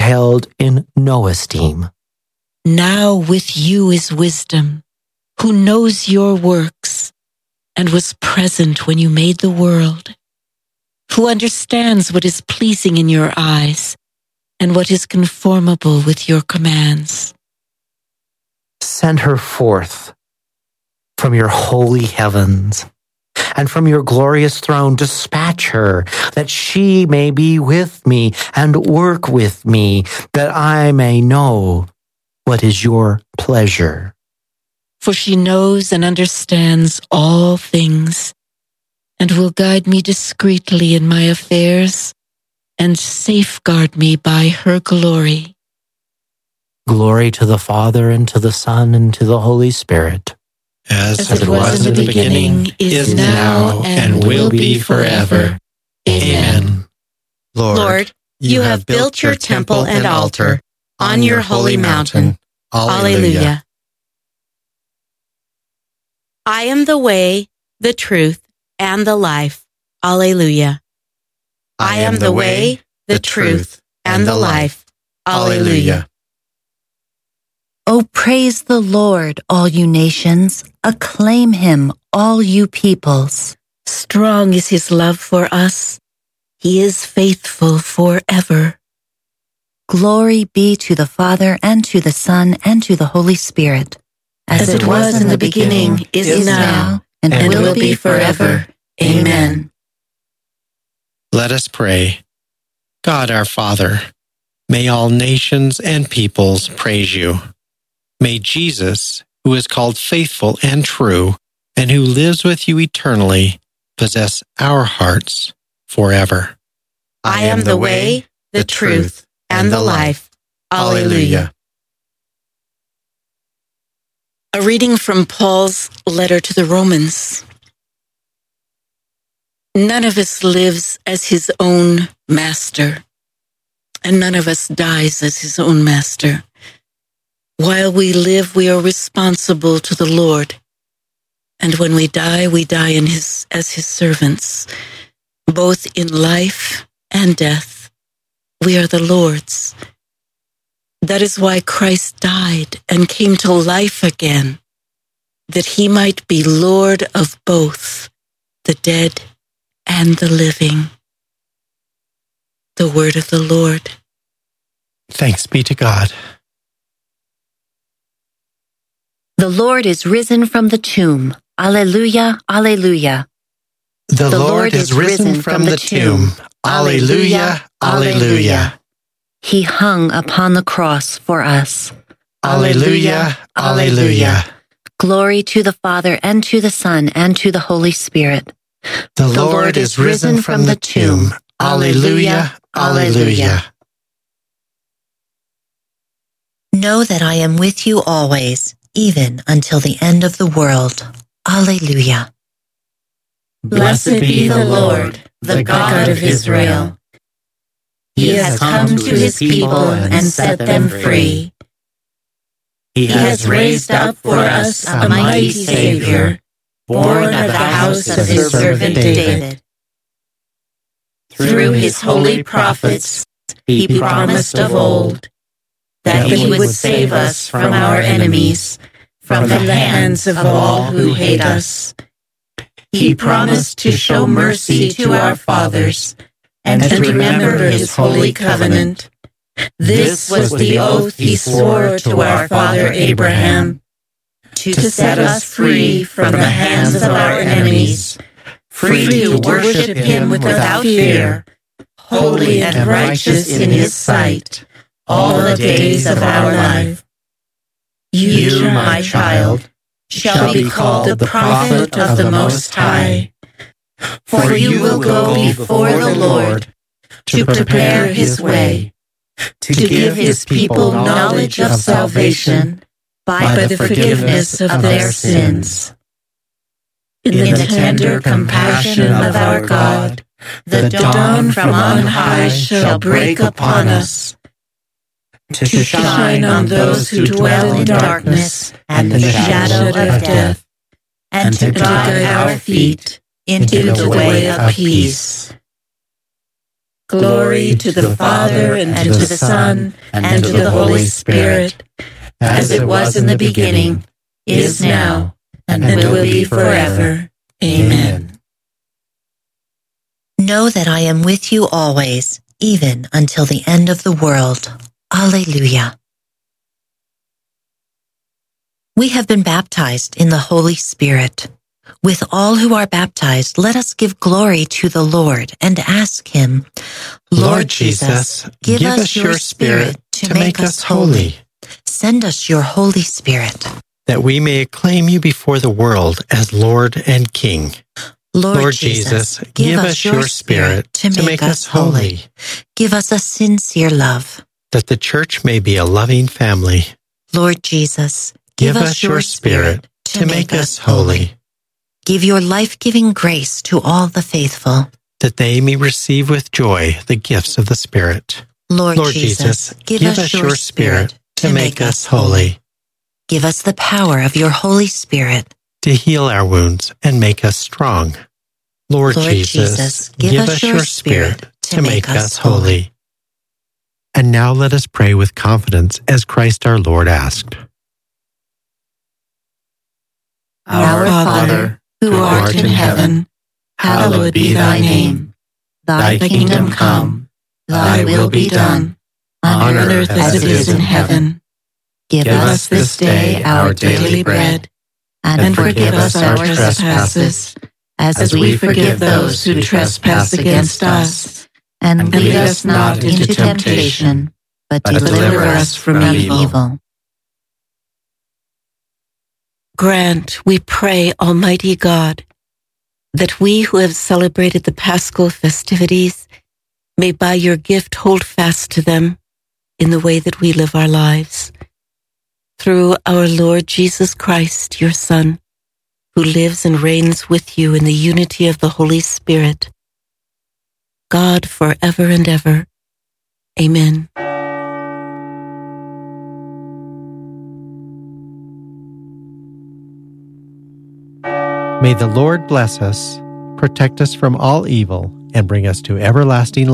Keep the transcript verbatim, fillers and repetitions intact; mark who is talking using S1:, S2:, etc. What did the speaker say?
S1: held in no esteem.
S2: Now with you is wisdom, who knows your works and was present when you made the world, who understands what is pleasing in your eyes and what is conformable with your commands.
S1: Send her forth from your holy heavens, and from your glorious throne dispatch her, that she may be with me and work with me, that I may know what is your pleasure.
S2: For she knows and understands all things, and will guide me discreetly in my affairs, and safeguard me by her glory.
S1: Glory to the Father, and to the Son, and to the Holy Spirit.
S3: As,
S2: As it was in the beginning, is now, and will be forever. Amen.
S3: Lord,
S4: Lord, you have built your temple and altar on your holy mountain. Alleluia. I am the way, the truth, and the life. Alleluia. I am the way, the truth, and the life. Alleluia.
S5: O praise the Lord, all you nations. Acclaim him, all you peoples.
S2: Strong is his love for us. He is faithful forever.
S5: Glory be to the Father, and to the Son, and to the Holy Spirit.
S2: As, As it was in the beginning, is, is now, and, and will be forever. Amen.
S3: Let us pray. God our Father, may all nations and peoples praise you. May Jesus, who is called faithful and true, and who lives with you eternally, possess our hearts forever.
S4: I am the way, the truth, and the life. Alleluia.
S2: A reading from Paul's letter to the Romans. None of us lives as his own master, and none of us dies as his own master. While we live, we are responsible to the Lord, and when we die, we die in his, as his servants. Both in life and death, we are the Lord's. That is why Christ died and came to life again, that he might be Lord of both the dead and the living. The word of the Lord.
S3: Thanks be to God.
S5: The Lord is risen from the tomb. Alleluia, alleluia.
S3: The, the Lord, Lord is risen, risen from, from the tomb. tomb. Alleluia, alleluia.
S5: He hung upon the cross for us.
S3: Alleluia, alleluia.
S5: Glory to the Father, and to the Son, and to the Holy Spirit.
S3: The, the Lord, Lord is risen from the tomb. Alleluia, alleluia.
S5: Know that I am with you always, even until the end of the world. Alleluia.
S4: Blessed be the Lord, the God of Israel. He has come to his people and set them free. He has raised up for us a mighty Savior, born of the house of his servant David. Through his holy prophets, he promised of old that he would save us from our enemies, from the hands of all who hate us. He promised to show mercy to our fathers and to remember his holy covenant. This was the oath he swore to our father Abraham, to set us free from the hands of our enemies, free to worship him without fear, holy and righteous in his sight, all the days of our life. You, my child, shall be called the prophet of the Most High, for you will go before the Lord to prepare his way, to give his people knowledge of salvation by the forgiveness of their sins. In the tender compassion of our God, the dawn from on high shall break upon us, to shine on those who dwell in darkness and the shadow of death, and to guide our feet into the way of peace. Glory to the Father, and to the Son, and to the Holy Spirit, as it was in the beginning, is now, and will be forever. Amen.
S5: Know that I am with you always, even until the end of the world. Alleluia. We have been baptized in the Holy Spirit. With all who are baptized, let us give glory to the Lord and ask him, Lord Jesus, give us your Spirit to make us holy. Send us your Holy Spirit,
S3: that we may acclaim you before the world as Lord and King.
S5: Lord,
S3: Lord Jesus, give us your Spirit to make us holy.
S5: Give us a sincere love,
S3: that the church may be a loving family.
S5: Lord Jesus,
S3: give us your Spirit to make us holy.
S5: Give your life-giving grace to all the faithful,
S3: that they may receive with joy the gifts of the Spirit.
S5: Lord,
S3: Lord
S5: Jesus,
S3: Jesus, give us your Spirit to make us holy.
S5: Give us the power of your Holy Spirit
S3: to heal our wounds and make us strong. Lord,
S5: Lord
S3: Jesus,
S5: Jesus,
S3: give us your Spirit to make us holy. And now let us pray with confidence as Christ our Lord asked.
S2: Our Father, who art in heaven, hallowed be thy name. Thy kingdom come, thy will be done, on earth as it is in heaven.
S5: Give
S2: Give us this day our daily bread, and forgive us our trespasses, as we forgive those who trespass against us.
S5: And
S2: lead us not into temptation,
S5: but
S2: but deliver us from evil. Grant, we pray, Almighty God, that we who have celebrated the Paschal festivities may by your gift hold fast to them in the way that we live our lives. Through our Lord Jesus Christ, your Son, who lives and reigns with you in the unity of the Holy Spirit, God forever and ever. Amen.
S3: May the Lord bless us, protect us from all evil, and bring us to everlasting life.